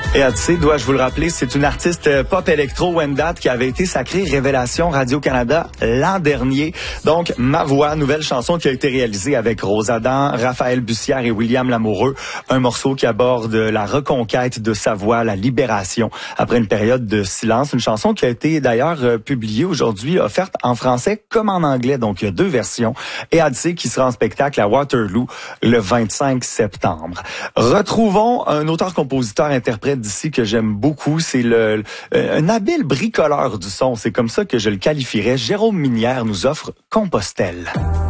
Et Odyssey, dois-je vous le rappeler, c'est une artiste pop électro Wendat qui avait été sacrée Révélation Radio-Canada l'an dernier. Donc, Ma Voix, nouvelle chanson qui a été réalisée avec Rose Adam, Raphaël Bussière et William Lamoureux. Un morceau qui aborde la reconquête de sa voix, la libération après une période de silence. Une chanson qui a été d'ailleurs publiée aujourd'hui, offerte en français comme en anglais. Donc, il y a 2 versions. Et Odyssey qui sera en spectacle à Waterloo le 25 septembre. Retrouvons un auteur-compositeur-interprète d'ici que j'aime beaucoup, c'est un habile bricoleur du son, c'est comme ça que je le qualifierais. Jérôme Minière nous offre Compostelle.